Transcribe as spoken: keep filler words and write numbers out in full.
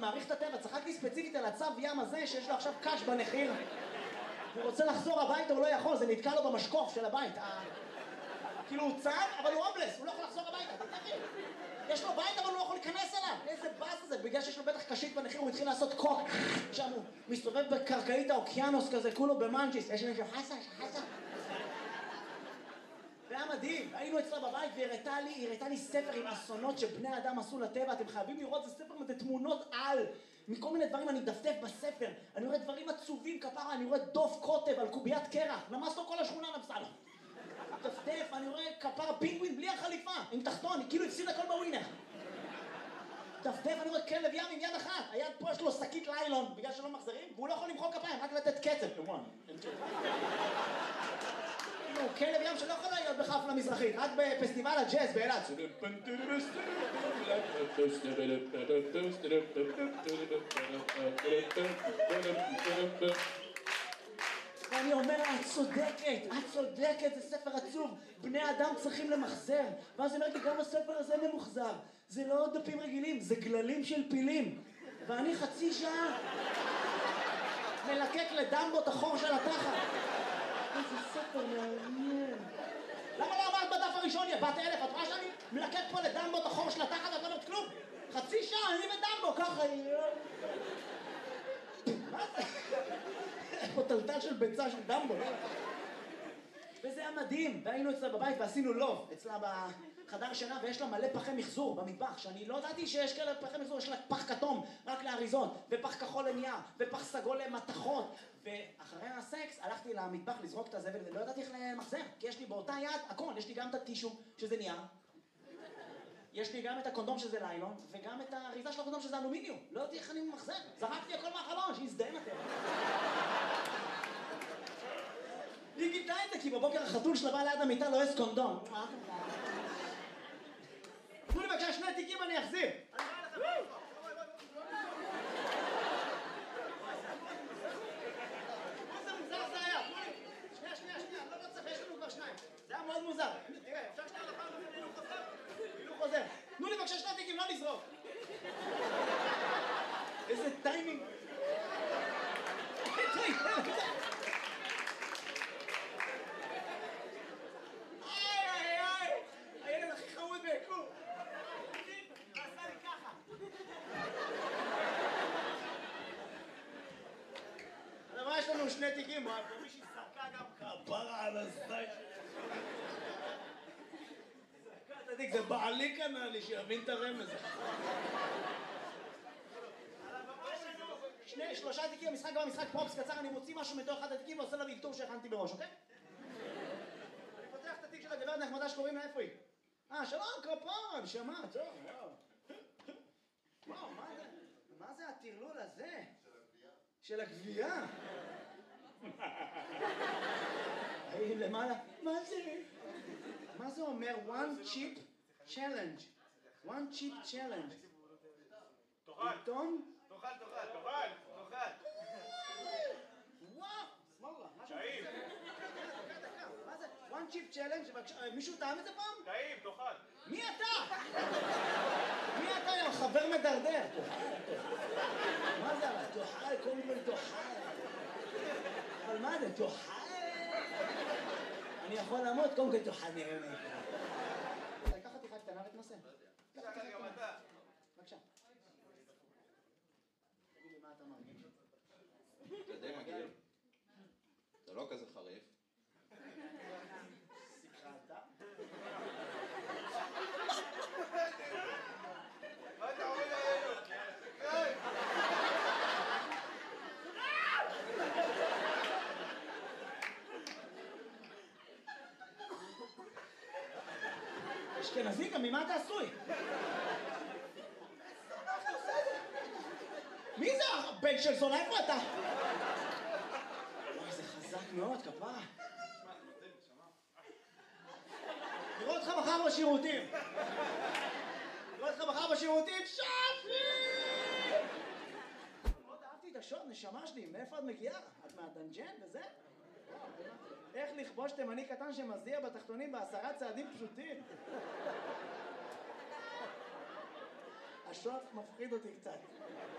מעריך את הטבע, צחקתי ספציפית על הצו ים הזה שיש לו עכשיו קש בנחיר. הוא רוצה לחזור הביתה, הוא לא יכול, זה נתקע לו במשקוף של הבית. כאילו הוא צם, אבל הוא הומלס, הוא לא יכול לחזור הביתה, אתה תבין? יש לו בית, אבל הוא לא יכול להיכנס אליו. איזה באס זה, בגלל שיש לו בטח קשית בנחיר, הוא התחיל לעשות קוק. שם הוא מסתובב בקרקעית האוקיינוס כזה, כולו במנג'יס. יש לי מישהו, חסה, חסה. זה היה מדהים, היינו אצלה בבית והיא הראתה לי, היא הראתה לי ספר עם אסונות שבני אדם עשו לטבע, אתם חייבים לראות, זה ספר עם תמונות על, מכל מיני דברים אני מדפדף בספר, אני רואה דברים עצובים כפרה, אני רואה דוב קוטב על קוביית קרח, נמס לו כל השכונה נפסה לו. דפדף, אני רואה כפרה פינגווין בלי החליפה, עם תחתון, היא כאילו הפסיד הכל בווינר. דפדף, אני רואה כלב ים עם יד אחת, היד פה יש לו שקית ליילון, בגלל שלא מחזרים, והוא לא יכול למחוא כפיים, רק לתת קצב. הוא כלב ים שלא יכול להיות בחפלה מזרחית, רק בפסטיבל הג'אז באילת. ואני אומר לה, את צודקת, את צודקת, זה ספר עצוב, בני אדם צריכים למחזר. ואז אני אומרת לי, גם הספר הזה ממוחזר, זה לא דפים רגילים, זה גללים של פילים. ואני חצי שעה מלקק לדמבו את החור של התחת. איזה ספר מעניין. למה לא אמרת בדף הראשון, יא בת אלף, את רואה שאני מלקק פה לדמבו את החור של התחת, את לא אומרת כלום? חצי שעה, אני ודמבו, ככה... מה זה? פה טלטל של ביצה של דמבו. וזה היה מדהים, והיינו אצלה בבית ועשינו לוב, אצלה בחדר שינה, ויש לה מלא פחי מחזור במטבח, שאני לא ידעתי שיש כאלה פחי מחזור, יש לה פח כתום רק לאריזות, ופח כחול לנייר, ופח סגול למתכות, ואחרי הסקס הלכתי למטבח לזרוק את הזבל, ולא ידעתי איך למחזר, כי יש לי באותה יד הכל, יש לי גם את הטישו, שזה נייר, יש לי גם את הקונדום שזה ליילון, וגם את האריזה של הקונדום שזה אלומיניום, לא ידעתי איך אני מחזר, זרקתי הכל מהחלון, שיזדהם אתם. היא גיתה את זה, כי בבוקר החתול שלה בא ליד המיטה לא יש קונדום. תנו לי בבקשה שני תיקים אני אחזיר. אני בא לכם. איזה מוזר זה היה. שנייה, שנייה, שנייה. לא צריך, יש לנו כבר שניים. זה היה מאוד מוזר. תראה, אפשר שנייה לפעם לכם הילוך חוזר? הילוך חוזר. תנו לי בבקשה שני תיקים, לא לזרוק. איזה טיימינג. הילד הכי חמוד ביקום. עשה לי ככה. אבל מה יש לנו שני תיקים? ומישהי זרקה גם כפרה על הזית. זרקה את התיק, זה בעלי קנה לי שיבין את הרמז. שני, שלושה תיקים, המשחק גם המשחק פרופס קצר, אני מוציא משהו מתוך אחד התיקים ועושה לה וילתור שהכנתי בראש, אוקיי? אני פותח את התיק של הגברת נחמדה שקוראים לה, איפה היא? אה, שלום, כפרה, נשמה, טוב, וואו. וואו, מה זה? מה זה הטרלול הזה? של הגבייה. של הגבייה. האם למעלה? מה זה? מה זה אומר? one chip challenge. one chip challenge. תאכל. עיתון? תאכל, תאכל, תאכל, תאכל. וואו, סמולה. טעים. מה זה? one chip challenge? מישהו טעם את זה פעם? טעים, תאכל. מי אתה? מי אתה, יא חבר מדרדר? מה זה אבל? תאכל, כל מיני תאכל. אבל מה זה? תאכל? אני יכול למות, קודם כל תאכל נראה לי. תיקח חתיכה קטנה ותנסה. תאכל גם אתה. בבקשה. תגיד לי מה אתה מרגיש? אתה די מגעיל. זה לא כזה חריף. סיכרת? מה אתה עומד עלינו? תקרא! אשכנזי גם, ממה אתה עשוי? מי זה הבן של זונה? איפה אתה? וואי, זה חזק מאוד, כפרה. נראה אותך מחר בשירותים. נראה אותך מחר בשירותים, שפי! מאוד אהבתי את השוט, נשמה שלי, מאיפה את מגיעה? את מהדנג'ן וזה? איך לכבוש תימני קטן שמזיע בתחתונים בעשרה צעדים פשוטים? השוט מפחיד אותי קצת.